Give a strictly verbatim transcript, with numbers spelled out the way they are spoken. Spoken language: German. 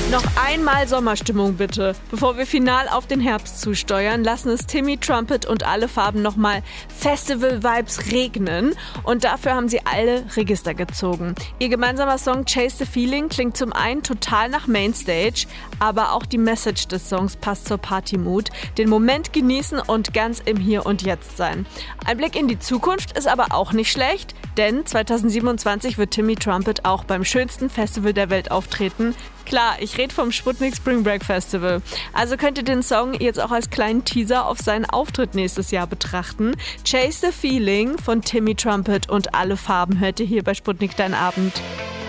Noch einmal Sommerstimmung bitte. Bevor wir final auf den Herbst zusteuern, lassen es Timmy Trumpet und alle Farben nochmal Festival-Vibes regnen. Und dafür haben sie alle Register gezogen. Ihr gemeinsamer Song Chase the Feeling klingt zum einen total nach Mainstage, aber auch die Message des Songs passt zur Party-Mood. Den Moment genießen und ganz im Hier und Jetzt sein. Ein Blick in die Zukunft ist aber auch nicht schlecht, denn zweitausendsiebenundzwanzig wird Timmy Trumpet auch beim schönsten Festival der Welt auftreten. Klar, ich rede vom Sputnik Spring Break Festival. Also könnt ihr den Song jetzt auch als kleinen Teaser auf seinen Auftritt nächstes Jahr betrachten. Chase the Feeling von Timmy Trumpet und alle Farben hört ihr hier bei Sputnik Dein Abend.